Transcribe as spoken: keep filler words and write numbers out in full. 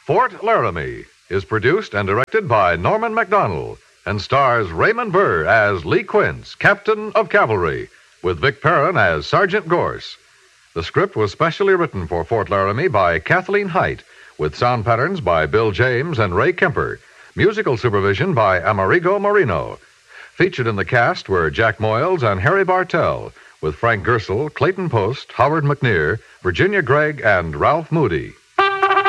Fort Laramie is produced and directed by Norman Macdonald and stars Raymond Burr as Lee Quince, Captain of Cavalry, with Vic Perrin as Sergeant Gorse. The script was specially written for Fort Laramie by Kathleen Height, with sound patterns by Bill James and Ray Kemper, musical supervision by Amerigo Marino. Featured in the cast were Jack Moyles and Harry Bartell, with Frank Gersel, Clayton Post, Howard McNear, Virginia Gregg, and Ralph Moody.